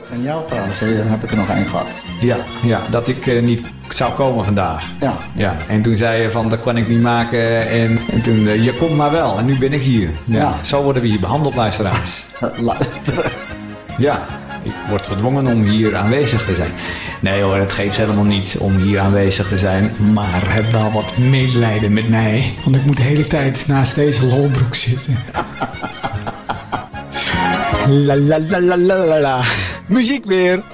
Van jou trouwens, dan heb ik er nog één gehad. Ja, dat ik niet zou komen vandaag. Ja. En toen zei je van, dat kan ik niet maken. En toen, je komt maar wel. En nu ben ik hier. Ja. Zo worden we hier behandeld, luisteraars. Luisteren. Ja, ik word gedwongen om hier aanwezig te zijn. Nee hoor, het geeft helemaal niet om hier aanwezig te zijn. Maar heb wel wat medelijden met mij. Want ik moet de hele tijd naast deze lolbroek zitten. La la la la la la. Muziek weer.